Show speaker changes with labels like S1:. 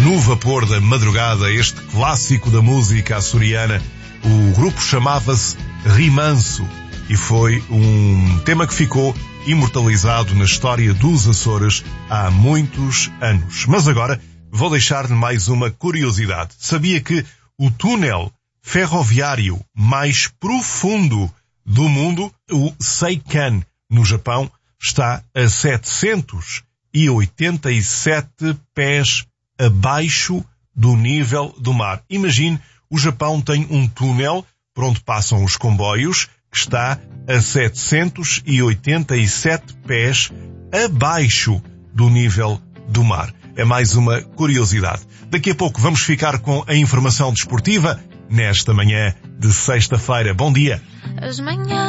S1: No vapor da madrugada, este clássico da música açoriana, o grupo chamava-se Rimanço e foi um tema que ficou imortalizado na história dos Açores há muitos anos. Mas agora vou deixar-lhe mais uma curiosidade. Sabia que o túnel ferroviário mais profundo do mundo, o Seikan, no Japão, está a 787 pés abaixo do nível do mar. Imagine, o Japão tem um túnel por onde passam os comboios que está a 787 pés abaixo do nível do mar. É mais uma curiosidade. Daqui a pouco vamos ficar com a informação desportiva nesta manhã de sexta-feira. Bom dia!